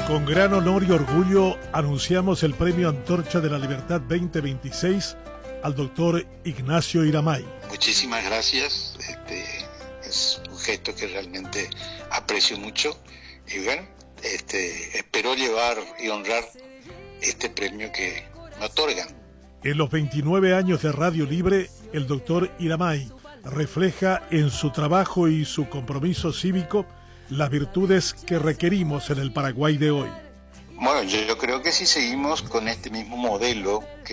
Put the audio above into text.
Con gran honor y orgullo anunciamos el Premio Antorcha de la Libertad 2026 al doctor Ignacio Iramay. Muchísimas gracias, es un gesto que realmente aprecio mucho y bueno, espero llevar y honrar este premio que me otorgan. En los 29 años de Radio Libre, el doctor Iramay refleja en su trabajo y su compromiso cívico las virtudes que requerimos en el Paraguay de hoy. Bueno, yo creo que si seguimos con este mismo modelo